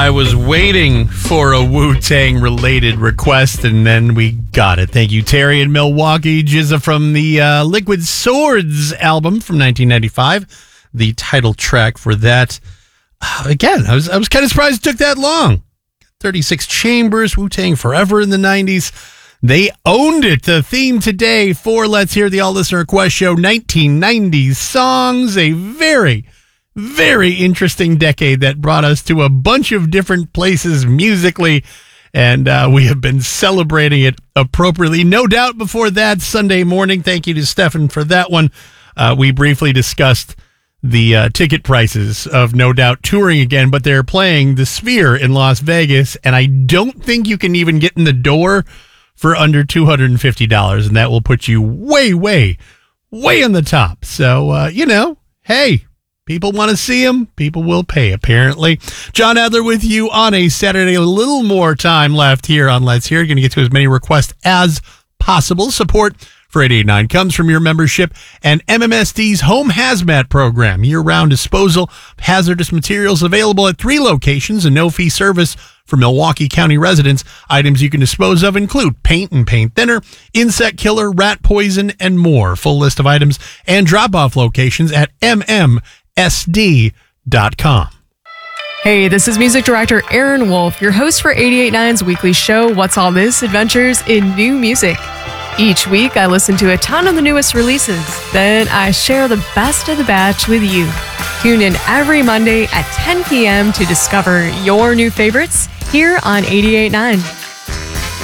I was waiting for a Wu-Tang related request, and then we got it. Thank you, Terry in Milwaukee. Jizza from the Liquid Swords album from 1995. The title track for that. Again, I was kind of surprised it took that long. 36 Chambers, Wu-Tang Forever in the 90s. They owned it. The theme today for Let's Hear the All Listener Request Show, 1990s songs. A very, very interesting decade that brought us to a bunch of different places musically, and we have been celebrating it appropriately. No doubt before that, Sunday morning, thank you to Stefan for that one. We briefly discussed the ticket prices of No Doubt touring again, but they're playing the Sphere in Las Vegas, and I don't think you can even get in the door for under $250, and that will put you way, way, way on the top. So, hey, people want to see them. People will pay, apparently. John Adler with you on a Saturday. A little more time left here on Let's Hear. Going to get to as many requests as possible. Support for 88.9 comes from your membership and MMSD's Home Hazmat program. Year-round disposal of hazardous materials available at 3 locations and no-fee service for Milwaukee County residents. Items you can dispose of include paint and paint thinner, insect killer, rat poison, and more. Full list of items and drop-off locations at mmsd.com. Hey, this is music director Aaron Wolf, your host for 88.9's weekly show, What's All This? Adventures in New Music. Each week, I listen to a ton of the newest releases. Then I share the best of the batch with you. Tune in every Monday at 10 p.m. to discover your new favorites here on 88.9.